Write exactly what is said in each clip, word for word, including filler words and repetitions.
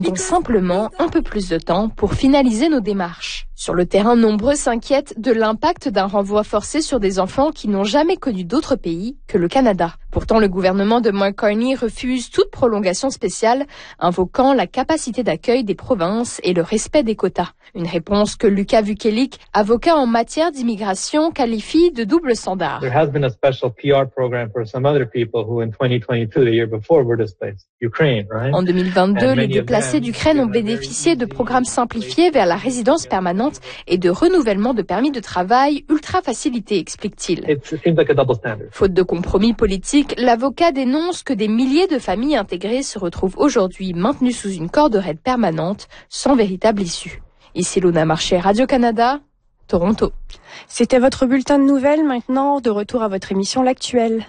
Donc simplement un peu plus de temps pour finaliser nos démarches. Sur le terrain, nombreux s'inquiètent de l'impact d'un renvoi forcé sur des enfants qui n'ont jamais connu d'autre pays que le Canada. Pourtant, le gouvernement de Mark Carney refuse toute prolongation spéciale, invoquant la capacité d'accueil des provinces et le respect des quotas. Une réponse que Lucas Vukelic, avocat en matière d'immigration, qualifie de double standard. There has been a special P R program for some other people who in twenty twenty-two, the year before, were displaced. Ukraine, right? En deux mille vingt-deux, les déplacés d'Ukraine ont bénéficié de programmes simplifiés vers la résidence permanente et de renouvellement de permis de travail ultra facilités, explique-t-il. Faute de compromis politique, l'avocat dénonce que des milliers de familles intégrées se retrouvent aujourd'hui maintenues sous une corde raide permanente, sans véritable issue. Ici Luna Marché, Radio-Canada, Toronto. C'était votre bulletin de nouvelles. Maintenant, de retour à votre émission L'Actuel.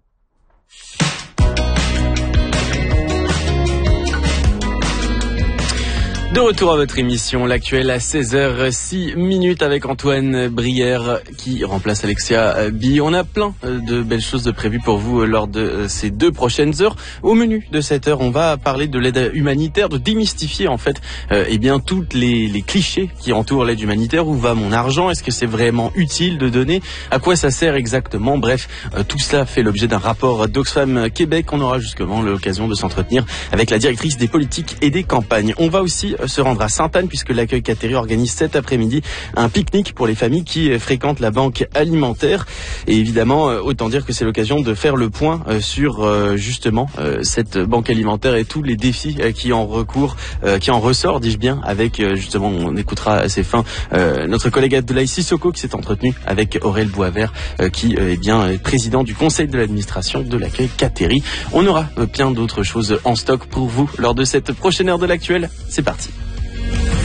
De retour à votre émission, L'Actuel à seize heures six minutes avec Antoine Brière qui remplace Alexia Bi. On a plein de belles choses de prévues pour vous lors de ces deux prochaines heures. Au menu de cette heure, on va parler de l'aide humanitaire, de démystifier en fait euh, eh bien toutes les, les clichés qui entourent l'aide humanitaire. Où va mon argent? Est-ce que c'est vraiment utile de donner? À quoi ça sert exactement? Bref, euh, tout cela fait l'objet d'un rapport d'Oxfam Québec. On aura justement l'occasion de s'entretenir avec la directrice des politiques et des campagnes. On va aussi se rendre à Sainte-Anne puisque l'accueil Cateri organise cet après-midi un pique-nique pour les familles qui fréquentent la banque alimentaire. Et évidemment, autant dire que c'est l'occasion de faire le point sur justement cette banque alimentaire et tous les défis qui en recourent, qui en ressort, dis-je bien, avec justement, on écoutera à ses fins notre collègue Abdoulaye Sissoko qui s'est entretenu avec Aurel Boisvert qui est bien président du conseil de l'administration de l'accueil Cateri. On aura plein d'autres choses en stock pour vous lors de cette prochaine heure de l'Actuel. C'est parti.